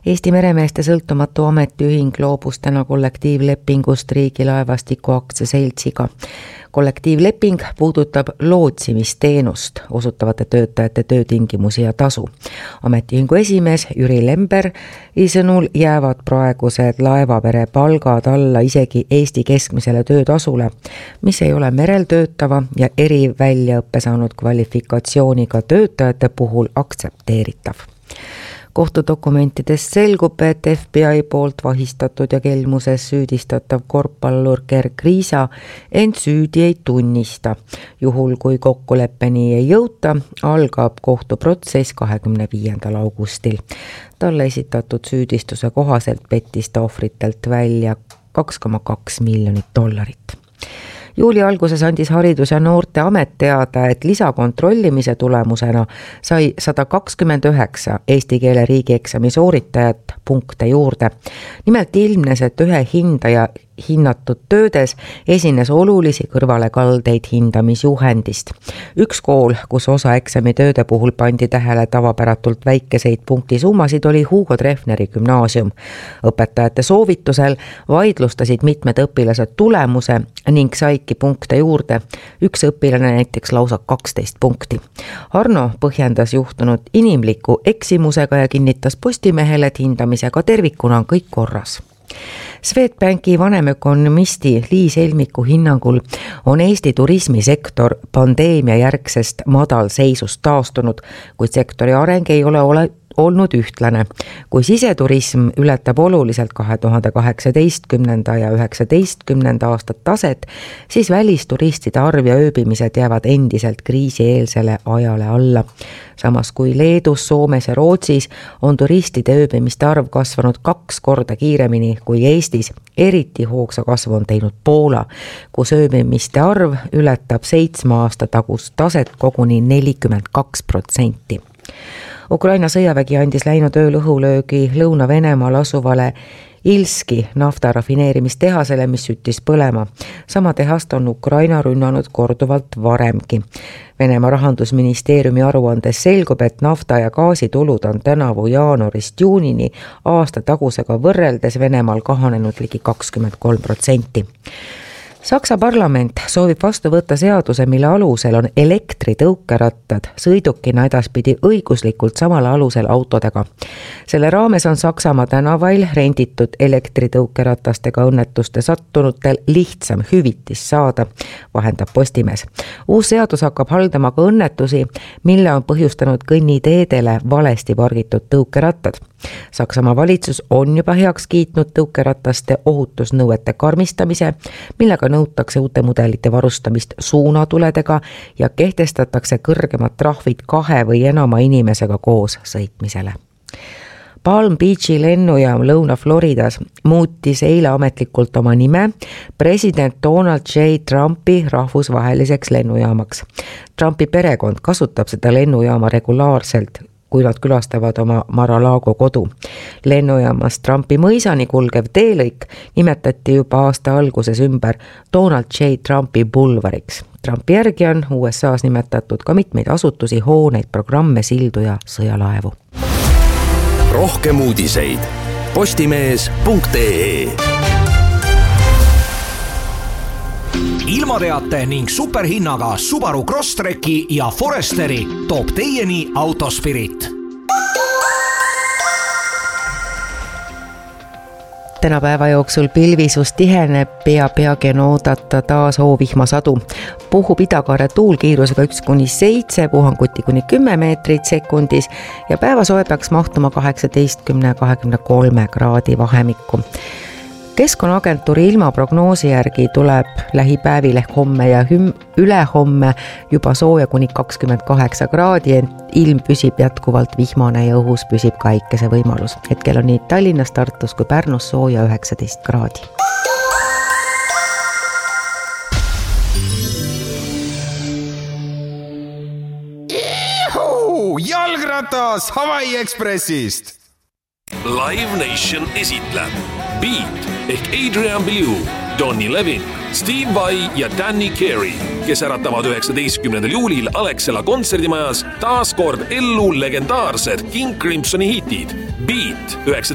Eesti meremeeste sõltumatu ametiühing loobus täna kollektiivlepingust Riigilaevastiku aktsiaseltsiga. Kollektiivleping puudutab lootsimisteenust osutavate töötajate töötingimusi ja tasu. Ametiühingu esimees Jüri Lember sõnul jäävad praegused laevapere palgad alla isegi Eesti keskmisele töötasule, mis ei ole merel töötava ja eriväljaõppe saanud kvalifikatsiooniga töötajate puhul aktsepteeritav. Kohtudokumentidest selgub, et FBI poolt vahistatud ja kelmuses süüdistatav korvpallur Gerg Riisa ent süüdi ei tunnista. Juhul kui kokkuleppeni ei jõuta, algab kohtuprotsess 25. augustil. Talle esitatud süüdistuse kohaselt pettis ta ohvritelt välja $2,2 miljonit. Juuli alguses andis Haridus- ja Noorteamet teada, et lisakontrollimise tulemusena sai 129 eesti keele riigieksami sooritajat punkte juurde. Nimelt ilmnes, et ühe hindaja hinnatud töödes esines olulisi kõrvalekaldeid hindamisjuhendist. Üks kool, kus osa eksamitööde puhul pandi tähele tavapäratult väikeseid punktisummasid, oli Hugo Treffneri gümnaasium. Õpetajate soovitusel vaidlustasid mitmed õpilased tulemuse ning saidki punkte juurde. Üks õpilane näiteks lausa 12 punkti. Arno põhjendas juhtunud inimliku eksimusega ja kinnitas Postimehele, et hindamisega tervikuna on kõik korras. Swedbanki vanemökonomisti Liis Helmiku hinnangul on Eesti turismisektor pandeemia järgsest madalseisust taastunud, kuid sektori areng ei ole olnud ühtlane. Kui siseturism ületab oluliselt 2018. ja 2019. aastat taset, siis välisturistide arv ja ööbimised jäävad endiselt kriisieelsele ajale alla. Samas kui Leedus, Soomes ja Rootsis on turistide ööbimiste arv kasvanud 2 korda kiiremini kui Eestis, eriti hoogsa kasvu on teinud Poola, kus ööbimiste arv ületab 7 aasta tagust taset koguni 42%. Ukraina sõjavägi andis läinud ööl õhulöögi Lõuna-Venemaal asuvale Ilski naftarafineerimistehasele, mis süttis põlema. Sama tehast on Ukraina rünnanud korduvalt varemgi. Venemaa rahandusministeeriumi aruandes selgub, et nafta- ja gaasitulud on tänavu jaanuarist juunini aasta tagusega võrreldes Venemaal kahanenud ligi 23%. Saksa parlament soovib vastu võtta seaduse, mille alusel on elektritõukerattad sõidukina edaspidi õiguslikult samal alusel autodega. Selle raames on Saksamaa tänavail renditud elektritõukeratastega õnnetuste sattunutel lihtsam hüvitis saada, vahendab Postimees. Uus seadus hakkab haldama ka õnnetusi, mille on põhjustanud kõnniteedele valesti pargitud tõukerattad. Saksamaa valitsus on juba heaks kiitnud tõukerataste ohutusnõuete karmistamise, millega nõutakse uute mudelite varustamist suunatuledega ja kehtestatakse kõrgemad trahvid 2 või enama inimesega koos sõitmisele. Palm Beachi lennujaam Lõuna-Floridas muutis eile ametlikult oma nime president Donald J. Trumpi rahvusvaheliseks lennujaamaks. Trumpi perekond kasutab seda lennujaama regulaarselt, kui nad külastavad oma Mar-a-Lago kodu. Lennujaamast Trumpi mõisani kulgev teelõik nimetati juba aasta alguses ümber Donald J. Trumpi bulvariks. Trumpi järgi on USA's nimetatud ka mitmeid asutusi, hooneid, programme, sildu ja sõjalaevu. Rohkem uudiseid postimees.ee. Ilmateate ning superhinnaga Subaru Crosstreki ja Foresteri toob teieni Autospirit. Tänapäeva jooksul pilvisus tiheneb ja peagi on oodata taas hoovihmasadu. Puhub idakaare tuul kiirusega 1-7, puhanguti kuni 10 meetrit sekundis ja päevasoe peaks mahtuma 18-23 kraadi vahemikku. Keskkonnaagentuuri ilmaprognoosi järgi tuleb lähipäevil ehk homme ja ülehomme juba sooja kuni 28 kraadi, ent ilm püsib jätkuvalt vihmane ja õhus püsib ka äikese võimalus. Hetkel on nii Tallinnas, Tartus kui Pärnus sooja 19 kraadi. Jalgratas Hawaii Expressist! Live Nation esitleb Beat ehk Adrian Belew, Donny Levin, Steve Vai ja Danny Carey, kes äratavad 19. juulil Alexela kontserdimajas taas kord ellu legendaarsed King Crimsoni hitid. Beat